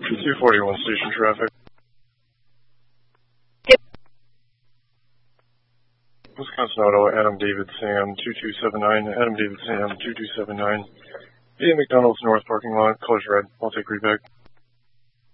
241 station traffic. Wisconsin Auto, Adam David Sam 2279, Adam David Sam 2279. Via McDonald's North parking lot, colors red. I'll take readback.